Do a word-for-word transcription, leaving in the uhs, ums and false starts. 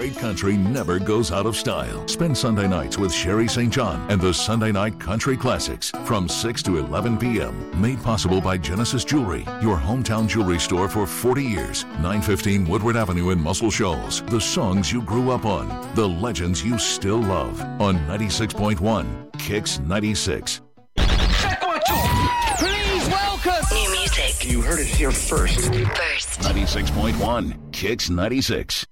great country never goes out of style. Spend Sunday nights with Sherry Saint John and the Sunday Night Country Classics from six to eleven p.m. Made possible by Genesis Jewelry, your hometown jewelry store for forty years. nine fifteen Woodward Avenue in Muscle Shoals. The songs you grew up on, the legends you still love. On ninety-six point one, Kicks ninety-six. Check one, two. Please welcome new music. You heard it here first. First. ninety-six point one, Kicks ninety-six.